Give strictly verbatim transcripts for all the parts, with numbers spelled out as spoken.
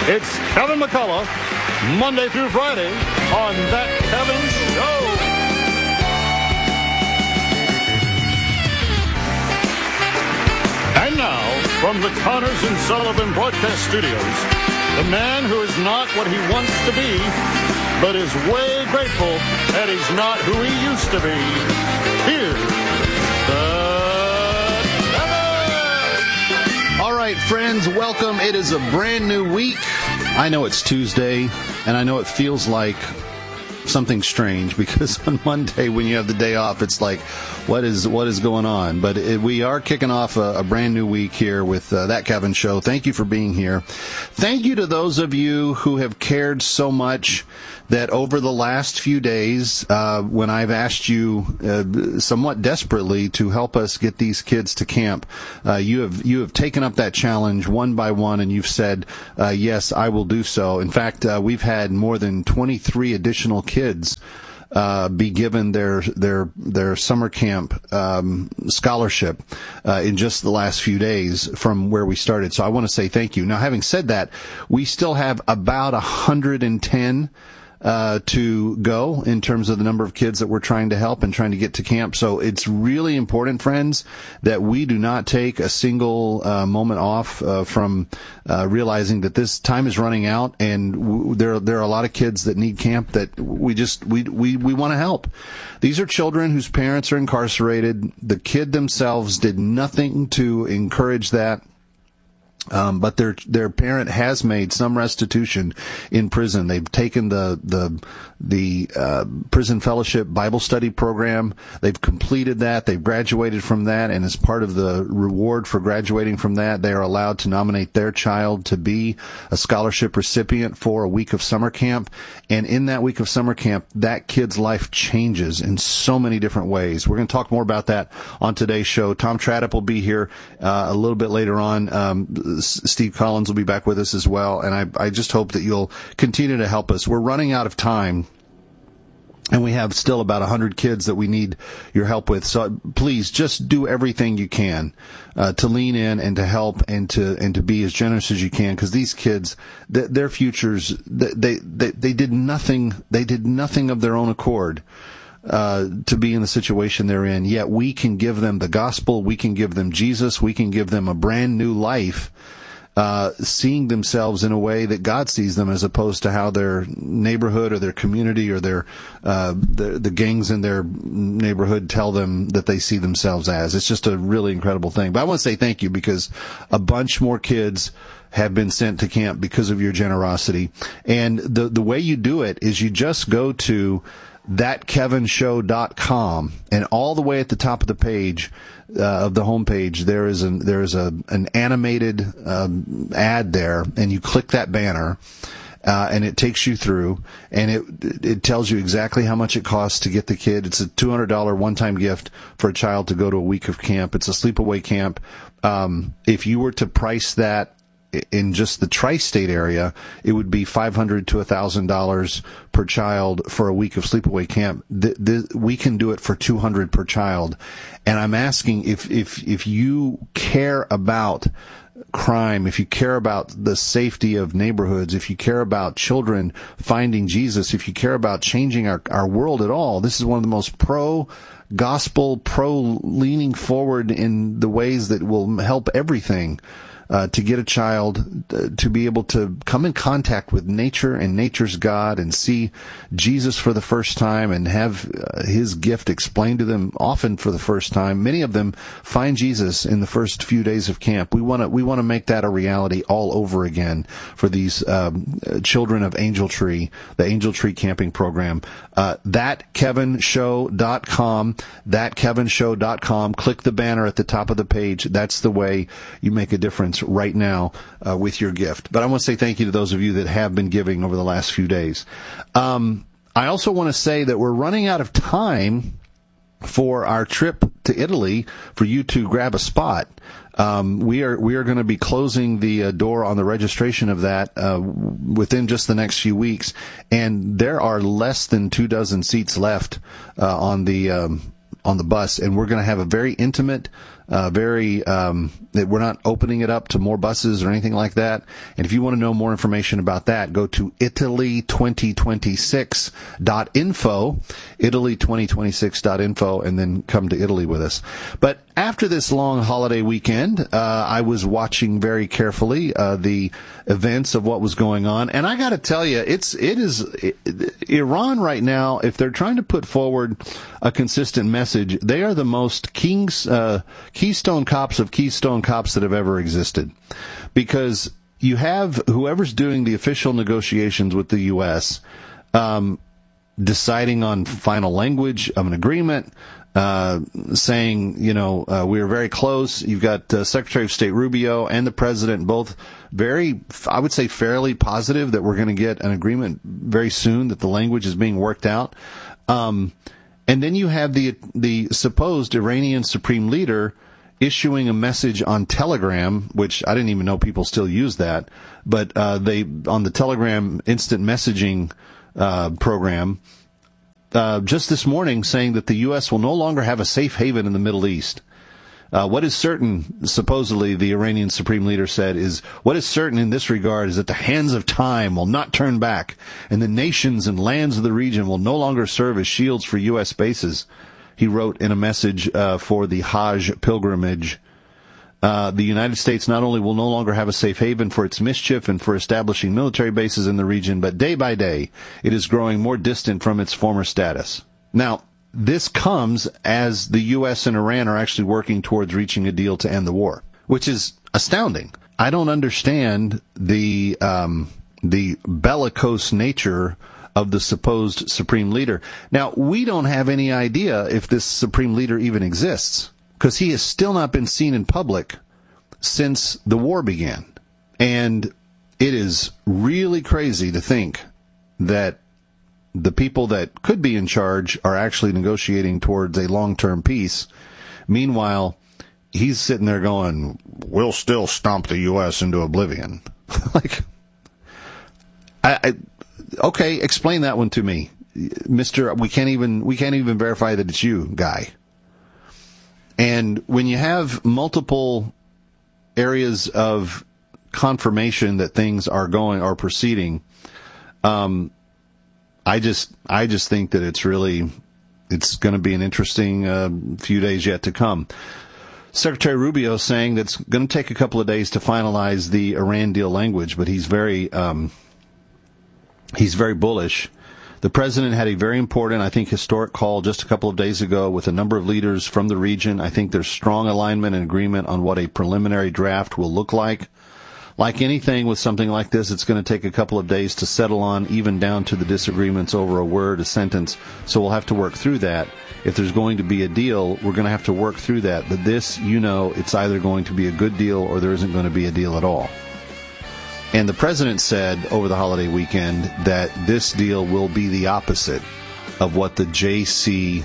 It's Kevin McCullough, Monday through Friday on That Kevin Show. And now, from the Connors and Sullivan Broadcast Studios, the man who is not what he wants to be, but is way grateful that he's not who he used to be. Here's the Kevin! All right, friends, welcome. It is a brand new week. I know it's Tuesday, and I know it feels like something strange because on Monday when you have the day off, it's like, what is what is going on? But it, we are kicking off a, a brand new week here with uh, That Kevin Show. Thank you for being here. Thank you to those of you who have cared so much that over the last few days, uh, when I've asked you uh, somewhat desperately to help us get these kids to camp, uh, you have you have taken up that challenge one by one, and you've said, uh, yes, I will do so. In fact, uh, we've had more than twenty-three additional kids uh, be given their their their summer camp um, scholarship uh, in just the last few days from where we started. So I want to say thank you. Now, having said that, we still have about one hundred ten Uh, to go in terms of the number of kids that we're trying to help and trying to get to camp. So it's really important, friends, that we do not take a single uh, moment off uh, from uh, realizing that this time is running out, and w- there there are a lot of kids that need camp that we just we we we want to help. These are children whose parents are incarcerated. The kid themselves did nothing to encourage that. Um, but their their parent has made some restitution in prison. They've taken the the the uh, prison fellowship Bible study program. They've completed that. They've graduated from that, and as part of the reward for graduating from that, they are allowed to nominate their child to be a scholarship recipient for a week of summer camp. And in that week of summer camp, that kid's life changes in so many different ways. We're going to talk more about that on today's show. Tom Traddip will be here uh, a little bit later on. Um, Steve Collins will be back with us as well, and I, I just hope that you'll continue to help us. We're running out of time, and we have still about one hundred kids that we need your help with. So please just do everything you can uh, to lean in and to help and to and to be as generous as you can, because these kids, th- their futures, they, they they did nothing. They did nothing of their own accord Uh, to be in the situation they're in, yet we can give them the gospel, we can give them Jesus, we can give them a brand new life, uh, seeing themselves in a way that God sees them, as opposed to how their neighborhood or their community or their, uh, the, the gangs in their neighborhood tell them that they see themselves as. It's just a really incredible thing. But I want to say thank you, because a bunch more kids have been sent to camp because of your generosity. And the, the way you do it is you just go to that kevin show dot com, and all the way at the top of the page, uh, of the homepage, there is an there is a an animated um, ad there, and you click that banner, uh, and it takes you through, and it it tells you exactly how much it costs to get the kid. It's a two hundred dollars one-time gift for a child to go to a week of camp. It's a sleepaway camp. Um, if you were to price that in just the tri-state area, it would be five hundred to one thousand dollars per child for a week of sleepaway camp. The, the, we can do it for two hundred dollars per child. And I'm asking, if, if, if you care about crime, if you care about the safety of neighborhoods, if you care about children finding Jesus, if you care about changing our, our world at all, this is one of the most pro gospel, pro leaning forward in the ways that will help everything. Uh, to get a child uh, to be able to come in contact with nature and nature's God and see Jesus for the first time and have uh, his gift explained to them, often for the first time. Many of them find Jesus in the first few days of camp. We want to we want to make that a reality all over again for these um, children of Angel Tree, the Angel Tree camping program. Uh, that kevin show dot com, that kevin show dot com. Click the banner at the top of the page. That's the way you make a difference right now uh, with your gift. But I want to say thank you to those of you that have been giving over the last few days. Um, I also want to say that we're running out of time for our trip to Italy for you to grab a spot. Um, we are we are going to be closing the uh, door on the registration of that uh, within just the next few weeks, and there are less than two dozen seats left uh, on the um, on the bus, and we're going to have a very intimate Uh, very, um, that we're not opening it up to more buses or anything like that. And if you want to know more information about that, go to Italy twenty twenty-six dot info, Italy twenty twenty-six dot info, and then come to Italy with us. But after this long holiday weekend, uh, I was watching very carefully, uh, the events of what was going on. And I gotta tell you, it's, it is, it, Iran right now, if they're trying to put forward a consistent message, they are the most kings, uh, Keystone cops of Keystone cops that have ever existed. Because you have whoever's doing the official negotiations with the U S, um, deciding on final language of an agreement, uh, saying, you know, uh, we are very close. You've got uh, Secretary of State Rubio and the President both very, I would say, fairly positive that we're going to get an agreement very soon, that the language is being worked out. Um, and then you have the the supposed Iranian Supreme Leader issuing a message on Telegram, which I didn't even know people still use that, but uh, they on the Telegram instant messaging uh, program uh, just this morning saying that the U S will no longer have a safe haven in the Middle East. Uh, what is certain, supposedly the Iranian Supreme Leader said, is what is certain in this regard is that the hands of time will not turn back, and the nations and lands of the region will no longer serve as shields for U S bases. He wrote in a message uh, for the Hajj pilgrimage. Uh, the United States not only will no longer have a safe haven for its mischief and for establishing military bases in the region, but day by day it is growing more distant from its former status. Now, this comes as the U S and Iran are actually working towards reaching a deal to end the war, which is astounding. I don't understand the um, the bellicose nature of the supposed Supreme Leader. Now, we don't have any idea if this Supreme Leader even exists, because he has still not been seen in public since the war began. And it is really crazy to think that the people that could be in charge are actually negotiating towards a long-term peace. Meanwhile, he's sitting there going, we'll still stomp the U S into oblivion. like, I, I, okay, explain that one to me. Mister, we can't even, we can't even verify that it's you, guy. And when you have multiple areas of confirmation that things are going, are proceeding, um, I just, I just think that it's really, it's going to be an interesting uh, few days yet to come. Secretary Rubio saying that it's going to take a couple of days to finalize the Iran deal language, but he's very, um, he's very bullish. The president had a very important, I think, historic call just a couple of days ago with a number of leaders from the region. I think there's strong alignment and agreement on what a preliminary draft will look like. Like anything with something like this, it's going to take a couple of days to settle on, even down to the disagreements over a word, a sentence. So we'll have to work through that. If there's going to be a deal, we're going to have to work through that. But this, you know, it's either going to be a good deal or there isn't going to be a deal at all. And the president said over the holiday weekend that this deal will be the opposite of what the J C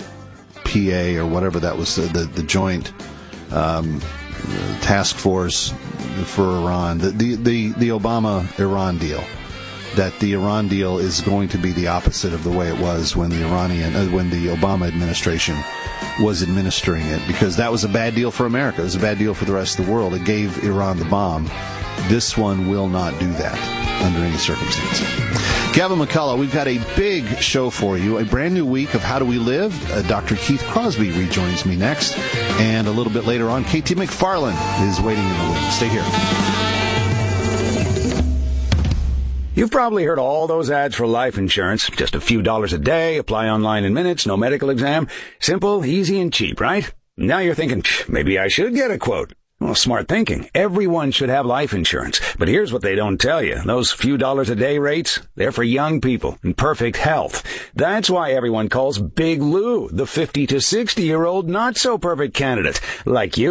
P A or whatever that was, the, the, the joint um, task force for Iran, the, the, the, the Obama-Iran deal, that the Iran deal is going to be the opposite of the way it was when the Iranian, uh, when the Obama administration was administering it, because that was a bad deal for America. It was a bad deal for the rest of the world. It gave Iran the bomb. This one will not do that under any circumstance. Gavin McCullough, we've got a big show for you, a brand new week of How Do We Live. Uh, Doctor Keith Crosby rejoins me next. And a little bit later on, K T McFarland is waiting in the wings. Stay here. You've probably heard all those ads for life insurance. Just a few dollars a day, apply online in minutes, no medical exam. Simple, easy, and cheap, right? Now you're thinking, maybe I should get a quote. Well, smart thinking. Everyone should have life insurance. But here's what they don't tell you. Those few dollars a day rates, they're for young people in perfect health. That's why everyone calls Big Lou the fifty to sixty year old not so perfect candidate, like you.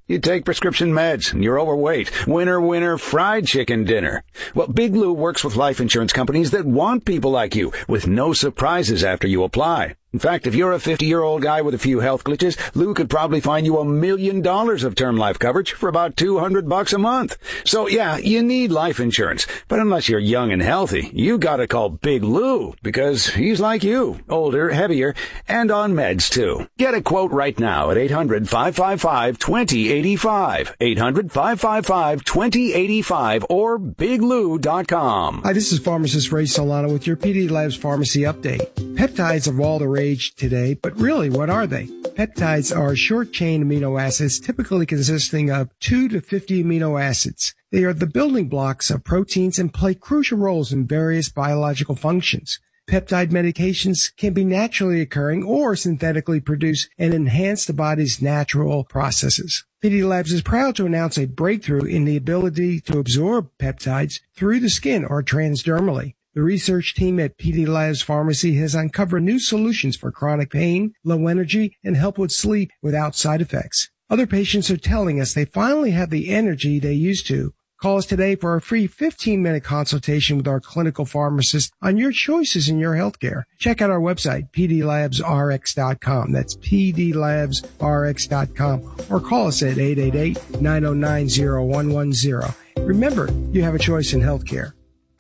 You take prescription meds, and you're overweight. Winner, winner, fried chicken dinner. Well, Big Lou works with life insurance companies that want people like you, with no surprises after you apply. In fact, if you're a fifty-year-old guy with a few health glitches, Lou could probably find you a million dollars of term life coverage for about two hundred bucks a month. So yeah, you need life insurance. But unless you're young and healthy, you gotta call Big Lou, because he's like you, older, heavier, and on meds too. Get a quote right now at eight hundred, five five five, two zero eight five, eight hundred, five five five, two zero eight five, or big lou dot com. Hi, this is Pharmacist Ray Solano with your P D Labs Pharmacy Update. Peptides are all the rage today, but really, what are they? Peptides are short-chain amino acids typically consisting of two to fifty amino acids. They are the building blocks of proteins and play crucial roles in various biological functions. Peptide medications can be naturally occurring or synthetically produced and enhance the body's natural processes. P D Labs is proud to announce a breakthrough in the ability to absorb peptides through the skin or transdermally. The research team at P D Labs Pharmacy has uncovered new solutions for chronic pain, low energy, and help with sleep without side effects. Other patients are telling us they finally have the energy they used to. Call us today for a free fifteen-minute consultation with our clinical pharmacist on your choices in your healthcare. Check out our website, p d labs r x dot com. That's p d labs r x dot com. Or call us at eight eight eight, nine oh nine, oh one one oh. Remember, you have a choice in healthcare.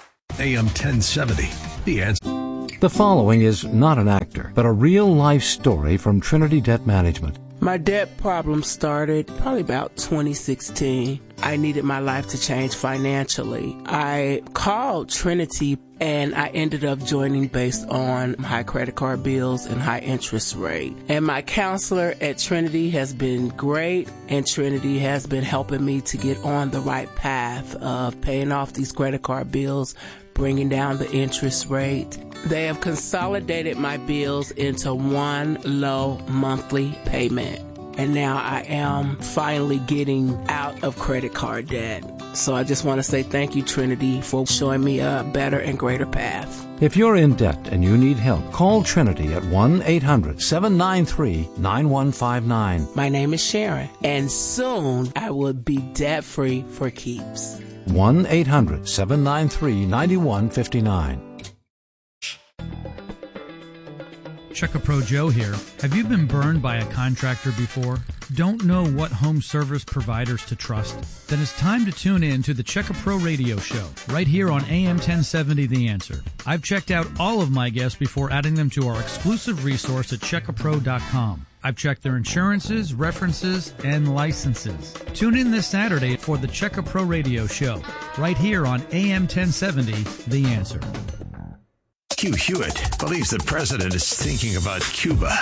A M ten seventy, The Answer. The following is not an actor, but a real-life story from Trinity Debt Management. My debt problem started probably about twenty sixteen. I needed my life to change financially. I called Trinity and I ended up joining based on high credit card bills and high interest rate. And my counselor at Trinity has been great, and Trinity has been helping me to get on the right path of paying off these credit card bills, bringing down the interest rate. They have consolidated my bills into one low monthly payment. And now I am finally getting out of credit card debt. So I just want to say thank you, Trinity, for showing me a better and greater path. If you're in debt and you need help, call Trinity at one eight hundred, seven nine three, nine one five nine. My name is Sharon, and soon I will be debt-free for keeps. one eight hundred, seven nine three, nine one five nine. Check-A-Pro Joe here. Have you been burned by a contractor before? Don't know what home service providers to trust? Then it's time to tune in to the Check-A-Pro radio show, right here on A M ten seventy The Answer. I've checked out all of my guests before adding them to our exclusive resource at check a pro dot com. I've checked their insurances, references, and licenses. Tune in this Saturday for the Check-A-Pro radio show, right here on A M ten seventy The Answer. Hugh Hewitt believes the president is thinking about Cuba.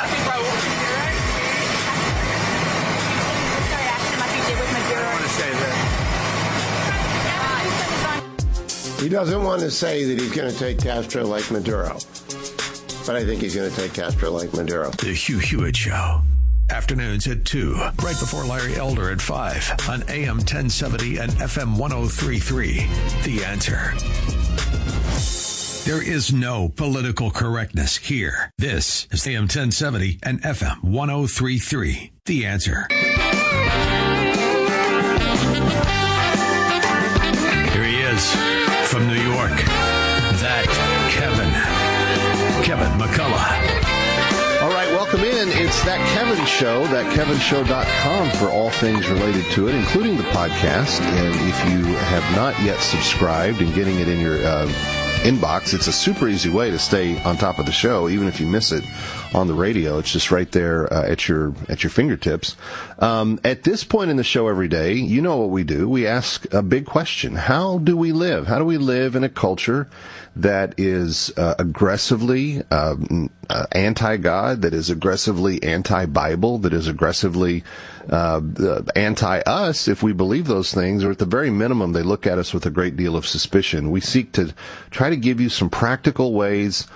He doesn't want to say that he's going to take Castro like Maduro, but I think he's going to take Castro like Maduro. The Hugh Hewitt Show. Afternoons at two, right before Larry Elder at five on A M ten seventy and F M one oh three point three. The Answer. There is no political correctness here. This is A M ten seventy and F M one oh three point three. The Answer. Here he is from New York. That Kevin. Kevin McCullough. All right, welcome in. It's That Kevin Show, that kevin show dot com for all things related to it, including the podcast. And if you have not yet subscribed and getting it in your uh, inbox, it's a super easy way to stay on top of the show, even if you miss it on the radio. It's just right there uh, at your at your fingertips. Um, at this point in the show every day, you know what we do. We ask a big question. How do we live? How do we live in a culture that is uh, aggressively uh, uh, anti-God, that is aggressively anti-Bible, that is aggressively uh, anti-us, if we believe those things, or at the very minimum, they look at us with a great deal of suspicion. We seek to try to give you some practical ways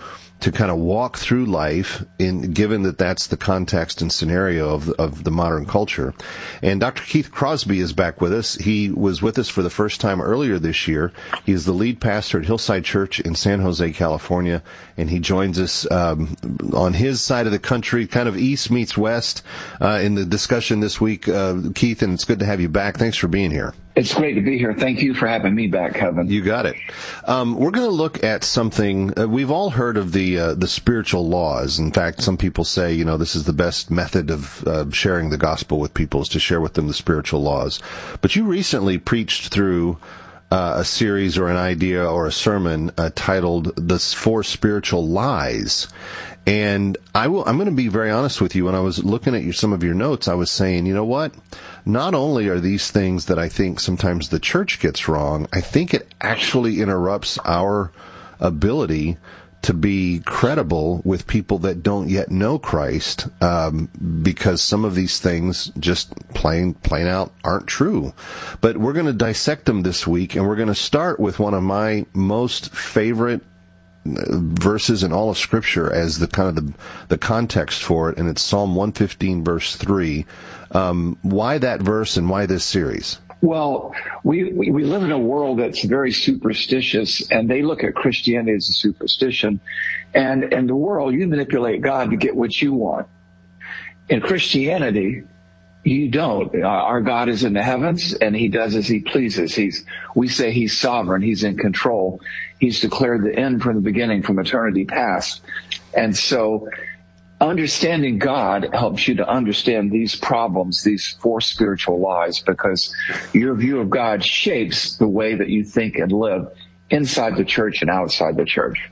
to kind of walk through life, in given that that's the context and scenario of of the modern culture. And Doctor Keith Crosby is back with us. He was with us for the first time earlier this year. He is the lead pastor at Hillside Church in San Jose, California, and he joins us um, on his side of the country, kind of east meets west, uh, in the discussion this week. Uh, Keith, and it's good to have you back. Thanks for being here. It's great to be here. Thank you for having me back, Kevin. You got it. Um, we're going to look at something. Uh, we've all heard of the uh, the spiritual laws. In fact, some people say, you know, this is the best method of uh, sharing the gospel with people, is to share with them the spiritual laws. But you recently preached through uh, a series or an idea or a sermon uh, titled "The Four Spiritual Lies." And I will, I'm going to be very honest with you. When I was looking at your, some of your notes, I was saying, you know what? Not only are these things that I think sometimes the church gets wrong, I think it actually interrupts our ability to be credible with people that don't yet know Christ, um, because some of these things just plain, plain out aren't true. But we're going to dissect them this week, and we're going to start with one of my most favorite verses in all of Scripture as the kind of the, the context for it, and it's Psalm one fifteen, verse three. Um, why that verse and why this series? Well, we, we we live in a world that's very superstitious, and they look at Christianity as a superstition. And in the world, you manipulate God to get what you want. In Christianity, you don't. Our God is in the heavens, and he does as he pleases. He's, we say he's sovereign. He's in control. He's declared the end from the beginning, from eternity past. And so understanding God helps you to understand these problems, these four spiritual lies, because your view of God shapes the way that you think and live inside the church and outside the church.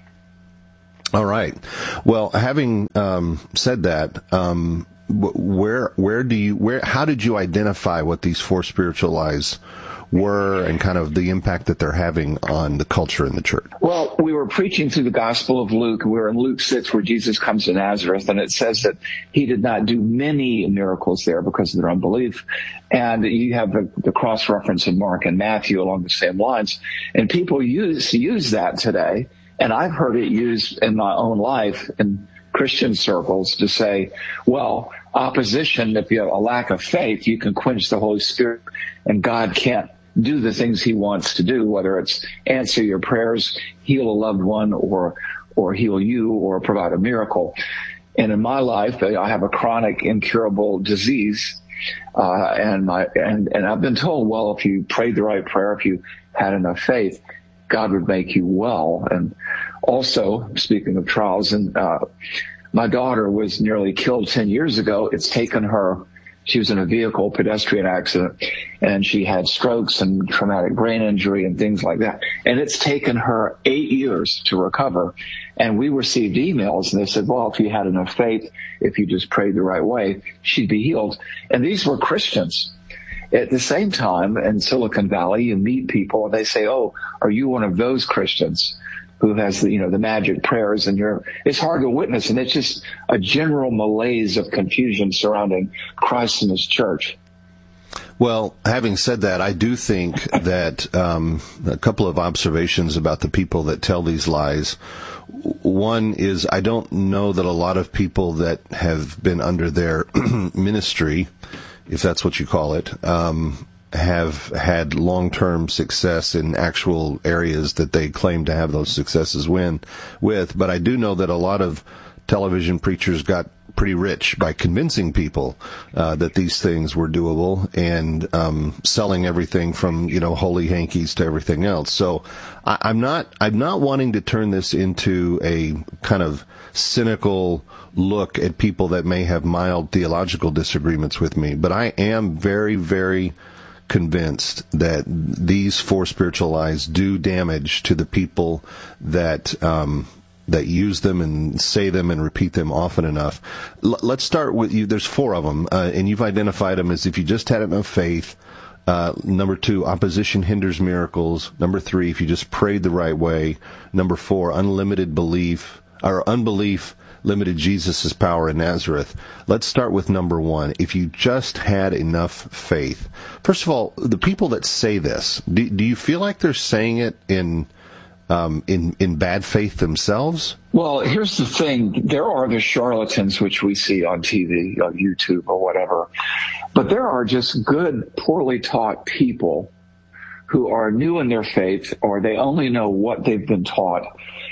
All right. Well, having um, said that, um, where where do you where how did you identify what these four spiritual lies were, and kind of the impact that they're having on the culture in the church? Well, we were preaching through the Gospel of Luke. We were in Luke six, where Jesus comes to Nazareth, and it says that he did not do many miracles there because of their unbelief. And you have the, the cross-reference in Mark and Matthew along the same lines. And people use use that today, and I've heard it used in my own life in Christian circles to say, well, opposition, if you have a lack of faith, you can quench the Holy Spirit, and God can't do the things he wants to do, whether it's answer your prayers, heal a loved one, or or heal you, or provide a miracle. And in my life, I have a chronic incurable disease, uh, and my and and I've been told, well, if you prayed the right prayer, if you had enough faith, God would make you well. And also, speaking of trials, and uh, my daughter was nearly killed ten years ago. It's taken her, she was in a vehicle pedestrian accident, and she had strokes and traumatic brain injury and things like that. And it's taken her eight years to recover. And we received emails, and they said, well, if you had enough faith, if you just prayed the right way, she'd be healed. And these were Christians. At the same time, in Silicon Valley, you meet people, and they say, oh, are you one of those Christians who has the, you know, the magic prayers? And you're, it's hard to witness. And it's just a general malaise of confusion surrounding Christ and his church. Well, having said that, I do think that um, a couple of observations about the people that tell these lies. One is, I don't know that a lot of people that have been under their ministry, if that's what you call it, um, have had long-term success in actual areas that they claim to have those successes win with. But I do know that a lot of television preachers got pretty rich by convincing people uh, that these things were doable, and um, selling everything from, you know, holy hankies to everything else. So I, I'm not I'm not wanting to turn this into a kind of cynical look at people that may have mild theological disagreements with me, but I am very, very convinced that these four spiritual lies do damage to the people that um, that use them and say them and repeat them often enough. L- let's start with you. There's four of them, uh, and you've identified them as if you just had enough faith. Uh, number two, opposition hinders miracles. Number three, if you just prayed the right way. Number four, unlimited belief, or unbelief limited Jesus' power in Nazareth. Let's start with number one. If you just had enough faith. First of all, the people that say this, do, do you feel like they're saying it in um, in in bad faith themselves? Well, here's the thing. There are the charlatans, which we see on T V, on YouTube or whatever. But there are just good, poorly taught people who are new in their faith, or they only know what they've been taught.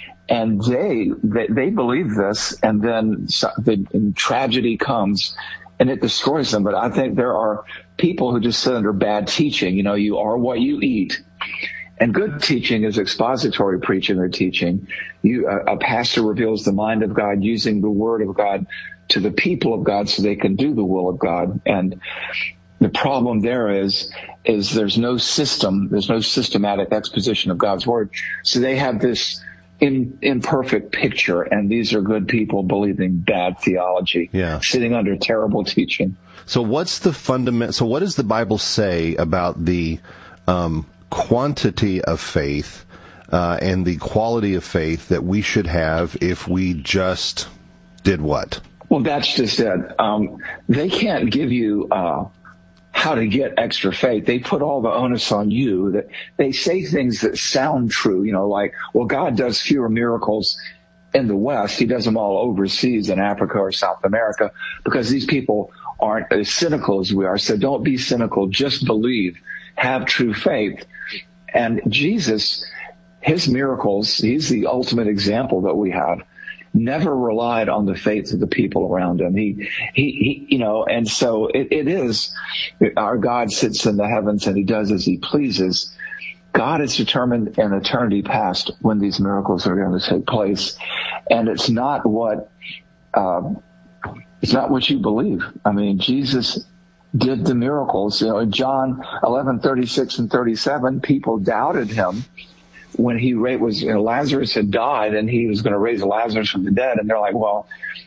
And they, they, they believe this, and then the and tragedy comes and it destroys them. But I think there are people who just sit under bad teaching. You know, you are what you eat. And good teaching is expository preaching or teaching. You, a, a pastor reveals the mind of God using the word of God to the people of God so they can do the will of God. And the problem there is, is there's no system, there's no systematic exposition of God's word. So they have this in, imperfect picture, and these are good people believing bad theology, yeah. sitting under terrible teaching. So what's the fundament? So what does the Bible say about the um, quantity of faith uh, and the quality of faith that we should have if we just did what? Well, that's just it. Um, they can't give you uh, how to get extra faith. They put all the onus on you. That they say things that sound true, you know, like, well, God does fewer miracles in the West. He does them all overseas in Africa or South America, because these people aren't as cynical as we are. So don't be cynical. Just believe. Have true faith. And Jesus, his miracles, he's the ultimate example that we have. Never relied on the faith of the people around him. He, he, he you know, and so it, it is, our God sits in the heavens and he does as he pleases. God is determined in eternity past when these miracles are going to take place. And it's not what, uh, it's not what you believe. I mean, Jesus did the miracles. You know, in John eleven, thirty-six and thirty-seven, people doubted him when he was, you know, Lazarus had died and he was going to raise Lazarus from the dead. And they're like, well,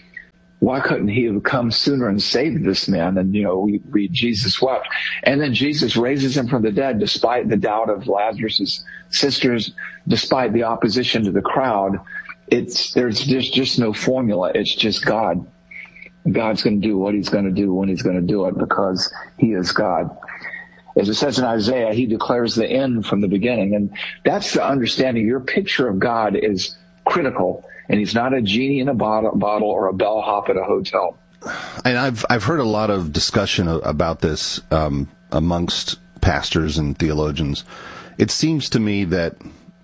why couldn't he have come sooner and saved this man? And, you know, we read Jesus wept. And then Jesus raises him from the dead despite the doubt of Lazarus's sisters, despite the opposition to the crowd. It's, there's just, just no formula. It's just God. God's going to do what he's going to do when he's going to do it, because he is God. As it says in Isaiah, he declares the end from the beginning. And that's the understanding. Your picture of God is critical. And he's not a genie in a bottle, bottle or a bellhop at a hotel. And I've I've heard a lot of discussion about this um, amongst pastors and theologians. It seems to me that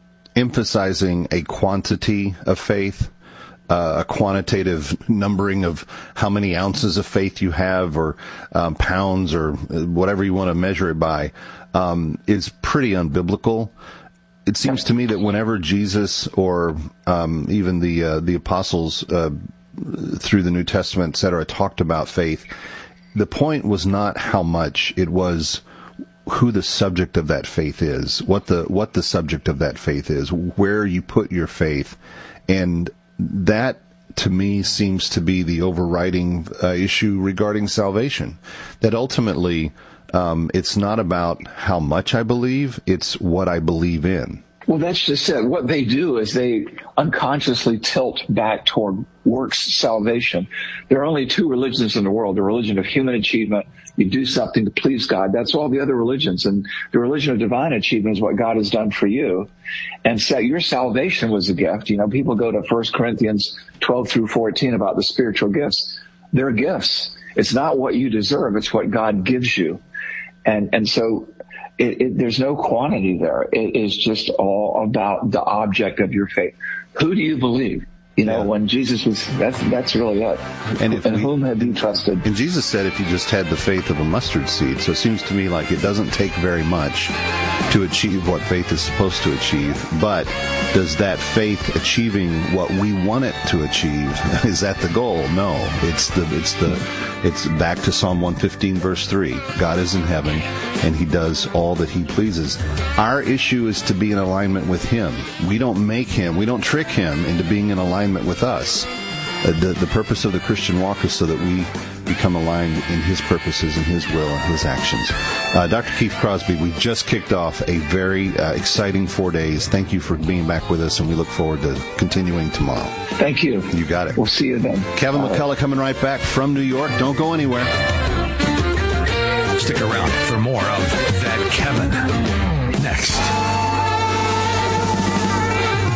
emphasizing a quantity of faith, Uh, a quantitative numbering of how many ounces of faith you have, or um, pounds, or whatever you want to measure it by, um, is pretty unbiblical. It seems to me that whenever Jesus or um, even the uh, the apostles uh, through the New Testament, et cetera, talked about faith, the point was not how much; it was who the subject of that faith is, what the what the subject of that faith is, where you put your faith, and that, to me, seems to be the overriding uh, issue regarding salvation. That ultimately, um, it's not about how much I believe, it's what I believe in. Well, that's just it. What they do is they unconsciously tilt back toward works salvation. There are only two religions in the world: the religion of human achievement. You do something to please God. That's all the other religions. And the religion of divine achievement is what God has done for you. And so your salvation was a gift. You know, people go to First Corinthians twelve through fourteen about the spiritual gifts. They're gifts. It's not what you deserve. It's what God gives you. And, and so it, it, there's no quantity there. It is just all about the object of your faith. Who do you believe? You know, yeah. When Jesus was, that's that's really it. And, if and we, whom have you trusted? And Jesus said if you just had the faith of a mustard seed. So it seems to me like it doesn't take very much to achieve what faith is supposed to achieve. But does that faith achieving what we want it to achieve, is that the goal? No. It's the it's the it's back to Psalm one fifteen verse three. God is in heaven and he does all that he pleases. Our issue is to be in alignment with him. We don't make him, we don't trick him into being in alignment with us. Uh, the, the purpose of the Christian walk is so that we become aligned in his purposes and his will and his actions. Uh, Doctor Keith Crosby, we just kicked off a very uh, exciting four days. Thank you for being back with us, and we look forward to continuing tomorrow. Thank you. You got it. We'll see you then. Kevin All McCullough right. coming right back from New York. Don't go anywhere. Stick around for more of That Kevin next.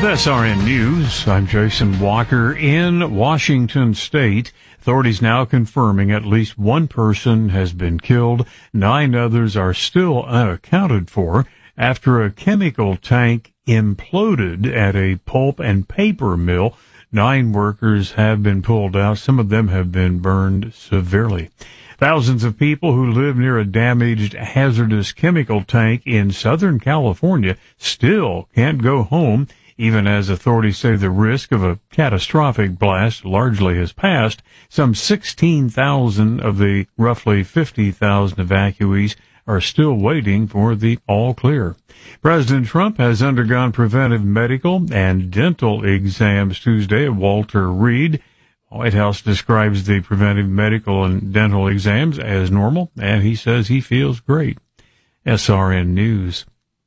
With S R N News, I'm Jason Walker. In Washington State, authorities now confirming at least one person has been killed. Nine others are still unaccounted for after a chemical tank imploded at a pulp and paper mill. Nine workers have been pulled out. Some of them have been burned severely. Thousands of people who live near a damaged hazardous chemical tank in Southern California still can't go home, even as authorities say the risk of a catastrophic blast largely has passed. Some sixteen thousand of the roughly fifty thousand evacuees are still waiting for the all clear. President Trump has undergone preventive medical and dental exams Tuesday at Walter Reed. White House describes the preventive medical and dental exams as normal, and he says he feels great. S R N News.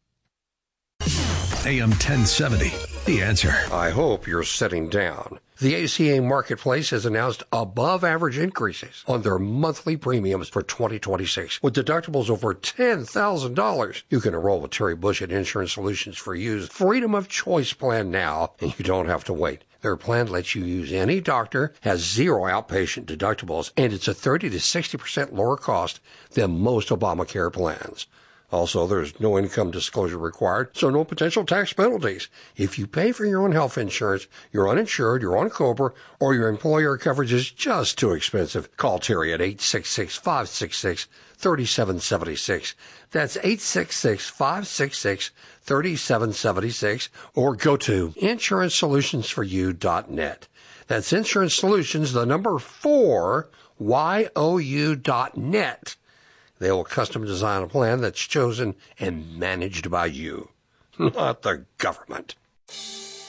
A M ten seventy, The Answer. I hope you're sitting down. The A C A Marketplace has announced above-average increases on their monthly premiums for twenty twenty-six. With deductibles over ten thousand dollars, you can enroll with Terry Bush at Insurance Solutions for You's Freedom of Choice plan now, and you don't have to wait. Their plan lets you use any doctor, has zero outpatient deductibles, and it's a thirty to sixty percent lower cost than most Obamacare plans. Also, there's no income disclosure required, so no potential tax penalties. If you pay for your own health insurance, you're uninsured, you're on COBRA, or your employer coverage is just too expensive, call Terry at eight six six, five six six, three seven seven six. That's eight six six, five six six, three seven seven six, or go to insurance solutions for you dot net. That's Insurance Solutions, the number four, Y O U dot net. They will custom design a plan that's chosen and managed by you, not the government.